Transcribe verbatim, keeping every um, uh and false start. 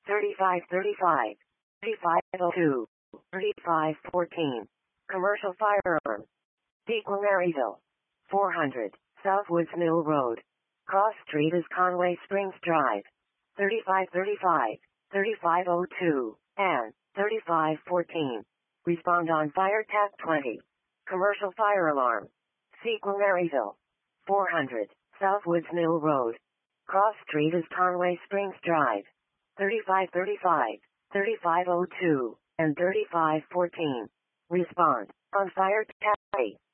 thirty-five thirty-five, thirty-five oh two, thirty-five fourteen. Commercial firearm. Sequel Maryville. four hundred, Southwoods Mill Road. Cross Street is Conway Springs Drive. thirty-five thirty-five, thirty-five oh two, and thirty-five fourteen. Respond on Fire Tap twenty. Commercial fire alarm. Sequel Maryville. four hundred, Southwoods Mill Road. Cross Street is Conway Springs Drive. thirty-five thirty-five, thirty-five oh two, and thirty-five fourteen. Respond on Fire Tap twenty.